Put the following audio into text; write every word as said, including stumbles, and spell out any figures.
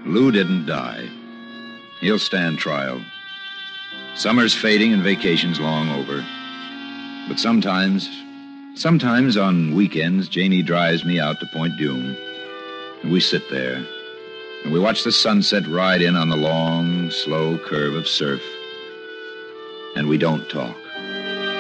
Lou didn't die. He'll stand trial. Summer's fading and vacation's long over. But sometimes, sometimes on weekends, Janie drives me out to Point Dume. And we sit there. And we watch the sunset ride in on the long, slow curve of surf. And we don't talk.